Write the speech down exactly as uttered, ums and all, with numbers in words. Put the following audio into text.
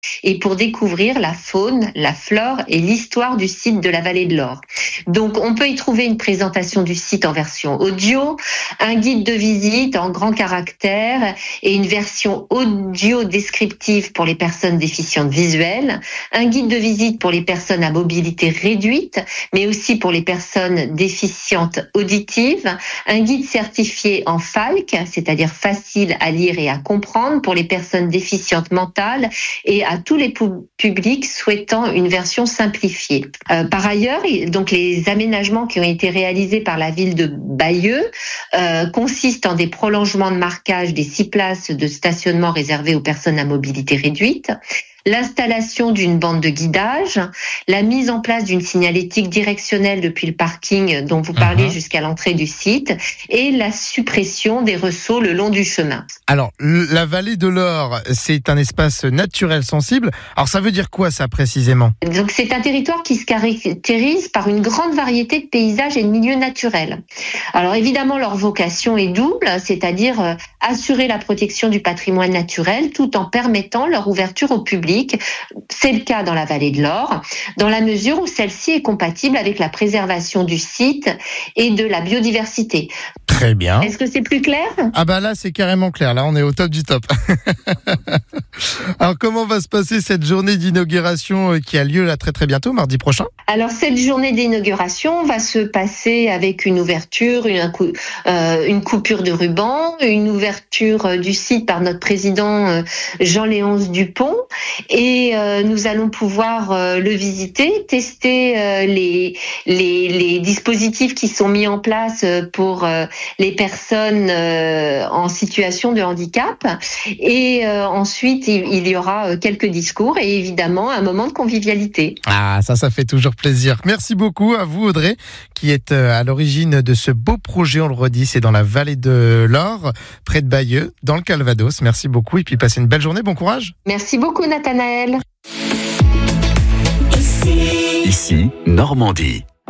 et pour découvrir la faune, la flore et l'histoire du site de la Vallée de l'Or. Donc on peut y trouver une présentation du site en version audio, un guide de visite en grand caractère et une version audio descriptive pour les personnes déficientes visuelles, un guide de visite pour les personnes à mobilité réduite, mais aussi pour les personnes déficientes auditives, un guide certifié en F A L C, c'est-à-dire facile à lire et à comprendre pour les personnes déficientes mentales et à tous les pu- publics souhaitant une version simplifiée. Euh, par ailleurs, donc les aménagements qui ont été réalisés par la ville de Bayeux euh, consistent en des prolongements de marquage des six places de stationnement réservées aux personnes à mobilité réduite, l'installation d'une bande de guidage, la mise en place d'une signalétique directionnelle depuis le parking dont vous parlez Mhm. jusqu'à l'entrée du site et la suppression des ressauts le long du chemin. Alors, la vallée de l'Or, c'est un espace naturel sensible. Alors, ça veut dire quoi, ça, précisément ? Donc c'est un territoire qui se caractérise par une grande variété de paysages et de milieux naturels. Alors évidemment, leur vocation est double, c'est-à-dire euh, assurer la protection du patrimoine naturel tout en permettant leur ouverture au public. C'est le cas dans la vallée de l'Or, dans la mesure où celle-ci est compatible avec la préservation du site et de la biodiversité. Très bien. Est-ce que c'est plus clair ? Ah bah là, c'est carrément clair. Là, on est au top du top. Alors, comment va se passer cette journée d'inauguration qui a lieu là très très bientôt, mardi prochain ? Alors cette journée d'inauguration va se passer avec une ouverture, une, un coup- euh, une coupure de ruban, une ouverture euh, du site par notre président euh, Jean-Léonce Dupont et euh, nous allons pouvoir euh, le visiter, tester euh, les, les, les dispositifs qui sont mis en place euh, pour euh, les personnes euh, en situation de handicap et euh, ensuite il, il y aura euh, quelques discours et évidemment un moment de convivialité. Ah, ça, ça fait toujours plaisir. Merci beaucoup à vous, Audrey, qui êtes à l'origine de ce beau projet. On le redit, c'est dans la vallée de l'Or, près de Bayeux, dans le Calvados. Merci beaucoup et puis passez une belle journée. Bon courage. Merci beaucoup Nathanaël. Ici, Normandie.